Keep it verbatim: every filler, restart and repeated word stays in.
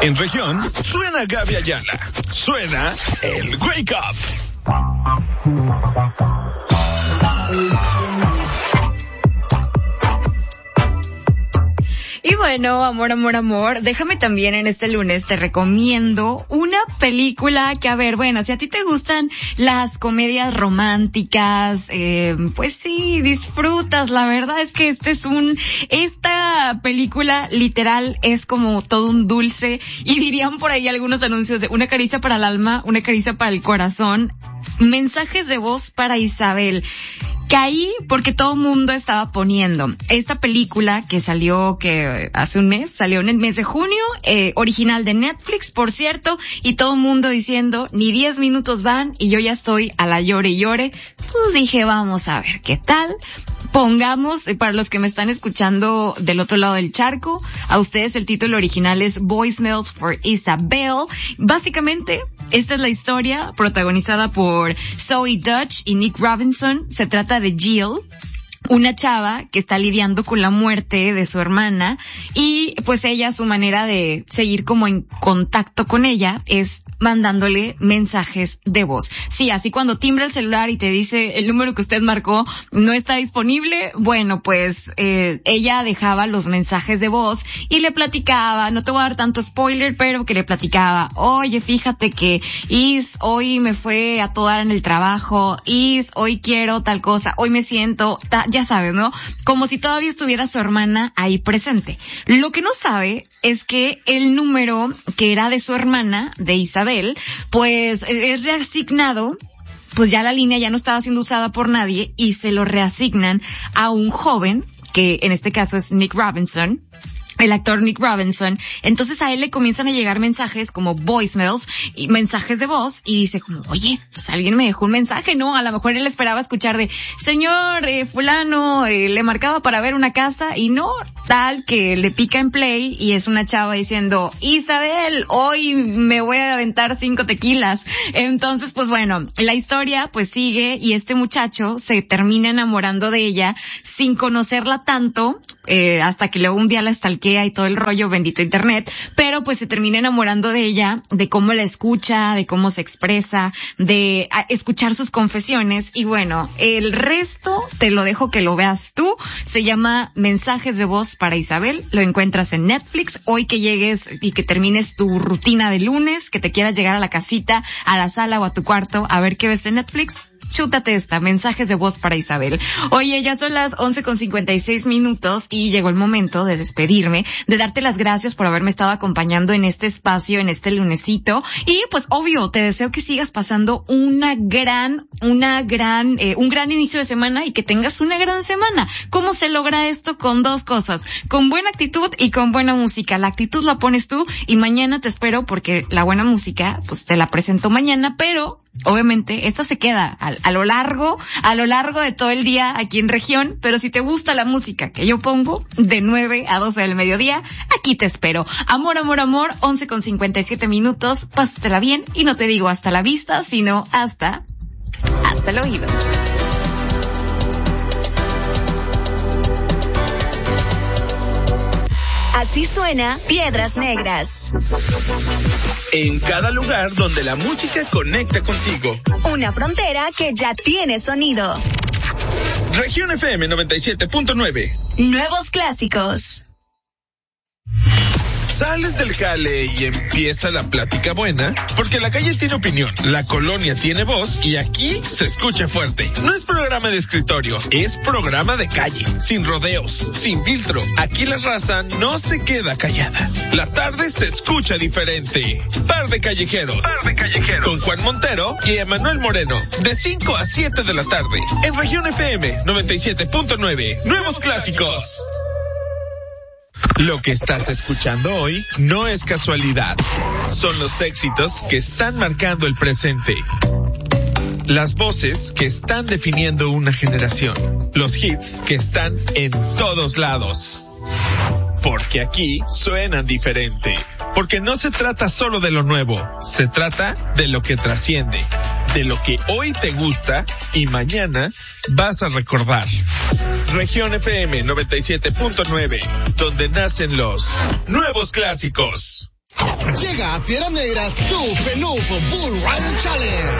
En región, suena Gaby Ayala. Suena el Wake Up. Y bueno, amor, amor, amor, déjame también en este lunes te recomiendo una película que, a ver, bueno, si a ti te gustan las comedias románticas, eh, pues sí, disfrutas. La verdad es que este es un, esta película literal es como todo un dulce, y dirían por ahí algunos anuncios de una caricia para el alma, una caricia para el corazón, mensajes de voz para Isabel. Caí porque todo el mundo estaba poniendo esta película que salió que hace un mes, salió en el mes de junio, eh, original de Netflix, por cierto, y todo el mundo diciendo, ni diez minutos van y yo ya estoy a la llore y llore. Pues dije, vamos a ver qué tal. Pongamos, eh, para los que me están escuchando del otro lado del charco, a ustedes el título original es Voicemails for Isabel. Básicamente, esta es la historia protagonizada por Zoe Dutch y Nick Robinson. Se trata de Jill, una chava que está lidiando con la muerte de su hermana, y pues ella, su manera de seguir como en contacto con ella es mandándole mensajes de voz. Sí, así cuando timbra el celular y te dice el número que usted marcó no está disponible, bueno, pues eh, ella dejaba los mensajes de voz y le platicaba, no te voy a dar tanto spoiler, pero que le platicaba, oye, fíjate que Is, hoy me fue a toda en el trabajo, Is, hoy quiero tal cosa, hoy me siento, ta, ya sabes, ¿no? Como si todavía estuviera su hermana ahí presente. Lo que no sabe es que el número que era de su hermana, de Isabel, pues es reasignado, pues ya la línea ya no estaba siendo usada por nadie y se lo reasignan a un joven, que en este caso es Nick Robinson, el actor Nick Robinson. Entonces a él le comienzan a llegar mensajes como voicemails y mensajes de voz, y dice como, oye, pues alguien me dejó un mensaje, ¿no? A lo mejor él esperaba escuchar de, señor, eh, fulano, eh, le marcaba para ver una casa, y no, tal que le pica en play y es una chava diciendo, Isabel, hoy me voy a aventar cinco tequilas. Entonces, pues bueno, la historia pues sigue, y este muchacho se termina enamorando de ella sin conocerla tanto, eh, hasta que luego un día la estalquea y todo el rollo, bendito internet, pero pues se termina enamorando de ella, de cómo la escucha, de cómo se expresa, de a, escuchar sus confesiones, y bueno, el resto te lo dejo que lo veas tú. Se llama Mensajes de Voz para Isabel, lo encuentras en Netflix. Hoy que llegues y que termines tu rutina de lunes, que te quieras llegar a la casita, a la sala o a tu cuarto a ver qué ves en Netflix, chútate esta, Mensajes de Voz para Isabel. Oye, ya son las once con cincuenta y seis minutos y llegó el momento de despedirme, de darte las gracias por haberme estado acompañando en este espacio, en este lunesito, y pues obvio, te deseo que sigas pasando una gran, una gran, eh, un gran inicio de semana y que tengas una gran semana. ¿Cómo se logra esto? Con dos cosas, con buena actitud y con buena música. La actitud la pones tú y mañana te espero porque la buena música, pues te la presento mañana, pero obviamente esta se queda al a lo largo, a lo largo de todo el día aquí en región, pero si te gusta la música que yo pongo, de nueve a doce del mediodía, aquí te espero. Amor, amor, amor, once con cincuenta y siete minutos, pásatela bien, y no te digo hasta la vista, sino hasta, hasta el oído. Así suena Piedras Negras. En cada lugar donde la música conecta contigo. Una frontera que ya tiene sonido. Región F M noventa y siete punto nueve. Nuevos clásicos. Sales del jale y empieza la plática buena, porque la calle tiene opinión, la colonia tiene voz y aquí se escucha fuerte. No es programa de escritorio, es programa de calle, sin rodeos, sin filtro. Aquí la raza no se queda callada. La tarde se escucha diferente. Par de callejeros, Par de callejeros, con Juan Montero y Emanuel Moreno, de cinco a siete de la tarde, en Región F M noventa y siete punto nueve. Nuevos clásicos. Lo que estás escuchando hoy no es casualidad. Son los éxitos que están marcando el presente. Las voces que están definiendo una generación. Los hits que están en todos lados. Porque aquí suenan diferente. Porque no se trata solo de lo nuevo. Se trata de lo que trasciende. De lo que hoy te gusta y mañana vas a recordar. Región F M noventa y siete punto nueve, donde nacen los nuevos clásicos. Llega a Piedras Negras tu Fenuf Bull Rider Challenge.